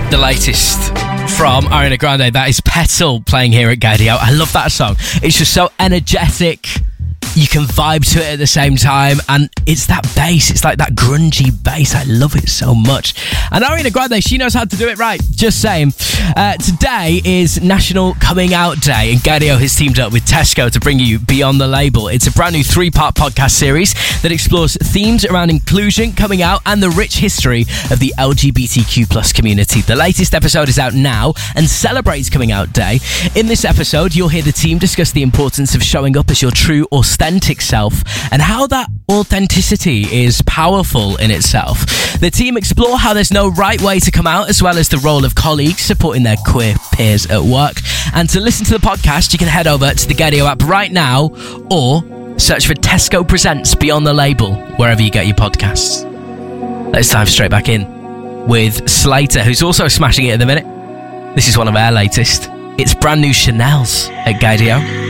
The latest from Ariana Grande, that is Petal, playing here at Gaydio. I love that song. It's just so energetic. You can vibe to it at the same time, and it's that bass. It's like that grungy bass. I love it so much. And Ariana Grande, she knows how to do it right. Just saying. Today is National Coming Out Day, and Gaydio has teamed up with Tesco to bring you Beyond the Label. It's a brand new 3-part podcast series that explores themes around inclusion, coming out, and the rich history of the LGBTQ+ community. The latest episode is out now and celebrates Coming Out Day. In this episode, you'll hear the team discuss the importance of showing up as your true, authentic self and how that authenticity is powerful in itself. The team explore how there's no right way to come out, as well as the role of colleagues supporting their queer peers at work. And to listen to the podcast, you can head over to the Gaydio app right now, or search for Tesco Presents Beyond the Label wherever you get your podcasts. Let's dive straight back in with Slater, who's also smashing it at the minute. This is one of our latest. It's brand new Chanel's at Gaydio.